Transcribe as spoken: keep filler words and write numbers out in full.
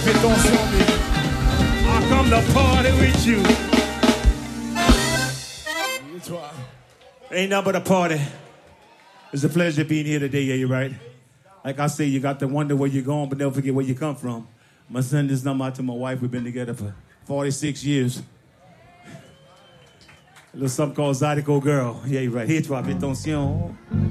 attention, me. I come to party with you. Ain't nothing but a party. It's a pleasure being here today, yeah, you're right. Like I say, you got to wonder where you're going, but never forget where you come from. My son, this number out to my wife. We've been together for forty-six years. A little something called Zydeco Girl. Yeah, you're right. Here, drop attention.